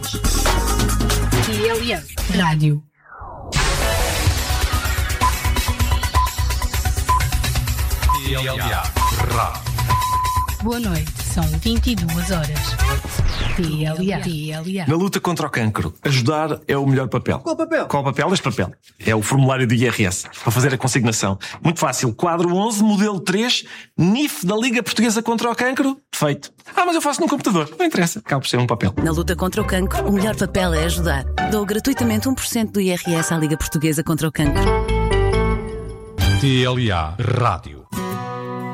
TLM Rádio. Boa noite, são 22 horas. TLA. Na luta contra o cancro, ajudar é o melhor papel. Qual papel? Qual papel? Este papel. É o formulário do IRS, para fazer a consignação. Muito fácil. Quadro 11, modelo 3, NIF da Liga Portuguesa contra o Cancro. Feito. Mas eu faço no computador. Não interessa. Acaba por ser um papel. Na luta contra o cancro, o melhor papel é ajudar. Dou gratuitamente 1% do IRS à Liga Portuguesa contra o Cancro. TLA Rádio.